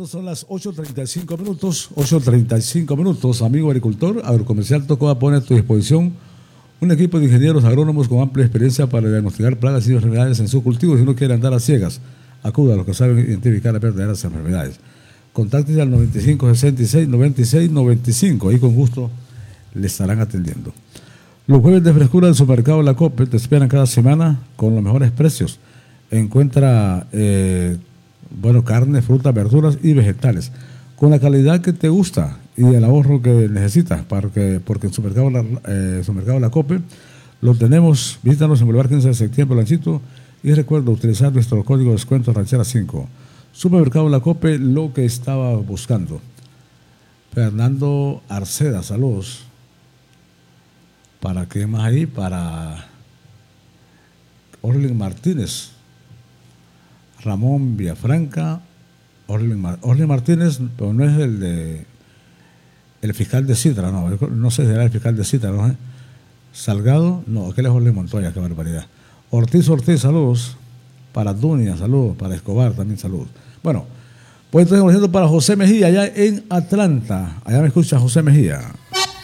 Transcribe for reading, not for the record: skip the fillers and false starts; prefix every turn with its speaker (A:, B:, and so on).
A: Cuando son las 8:35 minutos, amigo agricultor, Agrocomercial Tocoa pone a tu disposición un equipo de ingenieros agrónomos con amplia experiencia para diagnosticar plagas y enfermedades en sus cultivos. Si no quiere andar a ciegas, acuda a los que saben identificar las verdaderas enfermedades. Contáctese al 9566-9695, ahí con gusto le estarán atendiendo. Los jueves de frescura del supermercado La Cope te esperan cada semana con los mejores precios. Encuentra carne, frutas, verduras y vegetales con la calidad que te gusta y el ahorro que necesitas, porque en supermercado La Cope lo tenemos. Visítanos en Boulevard 15 de septiembre, Lanchito, y recuerda utilizar nuestro código de descuento Ranchera 5. Supermercado La Cope, lo que estaba buscando. Fernando Arceda, saludos. ¿Para qué más ahí? Para Orlin Martínez, Ramón Villafranca, Orlin Martínez, pero no es el fiscal de Citra, no sé si era el fiscal de Citra, ¿no? Salgado, no, aquel es Orlin Montoya, qué barbaridad. Ortiz, saludos. Para Dunia, saludos. Para Escobar también, saludos. Bueno, pues entonces para José Mejía, allá en Atlanta. Allá me escucha José Mejía.